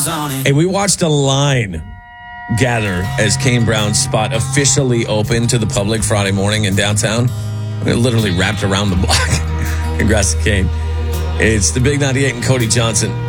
Hey, we watched a line gather as Kane Brown's spot officially opened to the public Friday morning in downtown. It literally wrapped around the block. Congrats to Kane. It's the Big 98 and Cody Johnson.